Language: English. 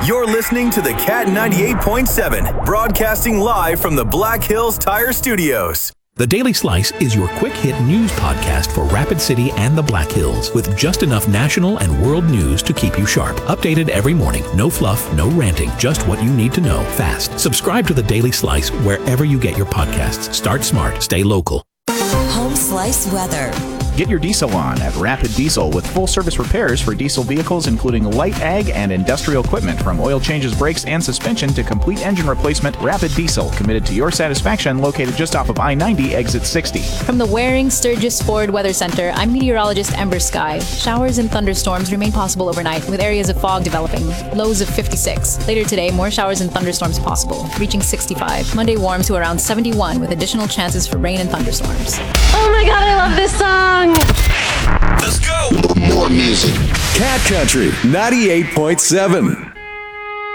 You're listening to the Cat 98.7, broadcasting live from the Black Hills Tire Studios. The Daily Slice is your quick-hit news podcast for Rapid City and the Black Hills, with just enough national and world news to keep you sharp. Updated every morning. No fluff, no ranting, just what you need to know fast. Subscribe to the Daily Slice wherever you get your podcasts. Start smart, stay local. Home Slice weather. Get your diesel on at Rapid Diesel with full-service repairs for diesel vehicles, including light ag and industrial equipment. From oil changes, brakes, and suspension to complete engine replacement, Rapid Diesel, committed to your satisfaction, located just off of I-90, exit 60. From the Waring Sturgis Ford Weather Center, I'm meteorologist Ember Sky. Showers and thunderstorms remain possible overnight, with areas of fog developing. Lows of 56. Later today, more showers and thunderstorms possible, reaching 65. Monday warm to around 71, with additional chances for rain and thunderstorms. Oh my god, I love this song! Let's go! More music. Cat Country 98.7.